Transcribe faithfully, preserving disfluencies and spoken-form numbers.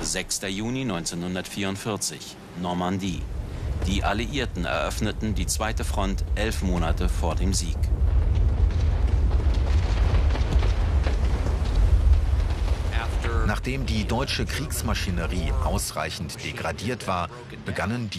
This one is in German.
sechster Juni neunzehnhundertvierundvierzig, Normandie. Die Alliierten eröffneten die zweite Front elf Monate vor dem Sieg. Nachdem die deutsche Kriegsmaschinerie ausreichend degradiert war, begannen die